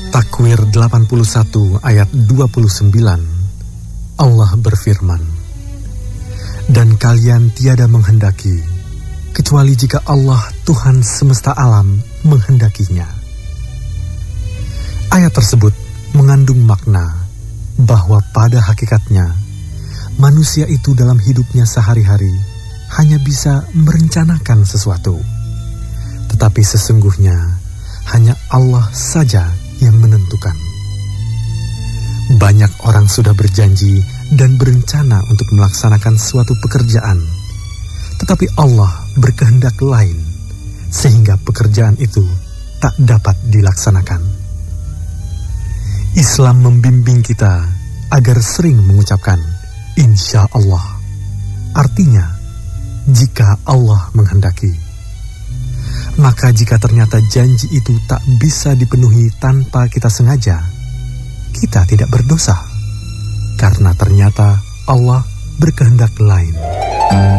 Takwir 81 ayat 29, Allah berfirman, "Dan kalian tiada menghendaki, kecuali jika Allah Tuhan semesta alam menghendakinya." Ayat tersebut mengandung makna bahwa pada hakikatnya, manusia itu dalam hidupnya sehari-hari hanya bisa merencanakan sesuatu. Tetapi sesungguhnya hanya Allah saja yang menentukan. Banyak orang sudah berjanji dan berencana untuk melaksanakan suatu pekerjaan, tetapi Allah berkehendak lain, sehingga pekerjaan itu tak dapat dilaksanakan. Islam membimbing kita agar sering mengucapkan insya Allah. Artinya, jika Allah menghendaki. Maka jika ternyata janji itu tak bisa dipenuhi tanpa kita sengaja, kita tidak berdosa, karena ternyata Allah berkehendak lain.